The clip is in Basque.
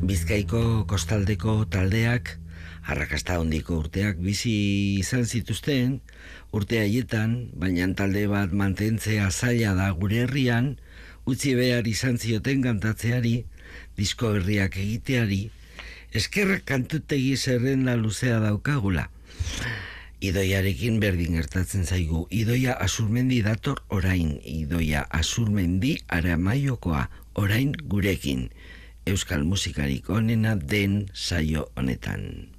Bizkaiko kostaldeko taldeak arrakasta handiko urteak bizi izan zituzten, urte haietan, baina talde bat mantentzea zaila da gure herrian, utzi behar izan zioten kantatzeari, disko berriak egiteari, eskerrak kantutegi zerrenda luzea daukagula. Idoiarekin berdin gertatzen zaigu. Idoia Azurmendi dator orain. Idoia Azurmendi Aramaiokoa orain gurekin. Euskal musikarik onena den saio honetan.